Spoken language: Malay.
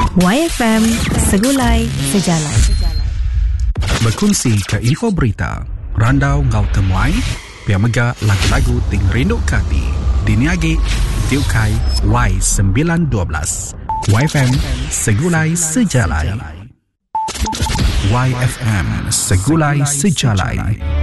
YFM, segulai sejalan. Berkongsi ke info berita, randau ngau temuai, pia mega lagu-lagu ting rindu kati. Diniagi tiup kai Y912. YFM, segulai sejalan. YFM, segulai sejalan.